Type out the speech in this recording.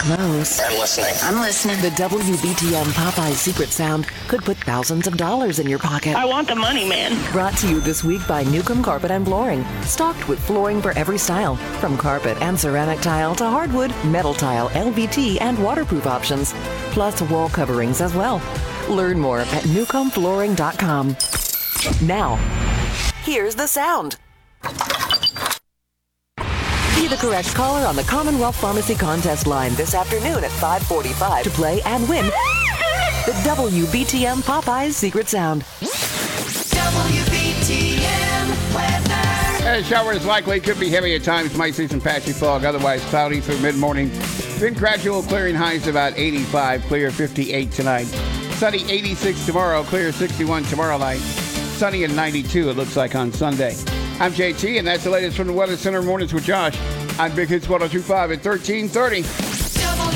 close. I'm listening. I'm listening. The WBTM Popeyes secret sound could put thousands of dollars in your pocket. I want the money, man. Brought to you this week by Newcomb Carpet and Flooring. Stocked with flooring for every style. From carpet and ceramic tile to hardwood, metal tile, LVT, and waterproof options. Plus wall coverings as well. Learn more at newcombflooring.com. Now, here's the sound. Be the correct caller on the Commonwealth Pharmacy contest line this afternoon at 5:45 to play and win the WBTM Popeyes secret sound. WBTM weather. Showers likely, could be heavy at times, might see some patchy fog, otherwise cloudy through mid-morning. Then gradual clearing, highs about 85, clear 58 tonight. Sunny 86 tomorrow, clear 61 tomorrow night. Sunny and 92 it looks like on Sunday. I'm JT, and that's the latest from the Weather Center Mornings with Josh. I'm Big Hits 102.5 at 1330.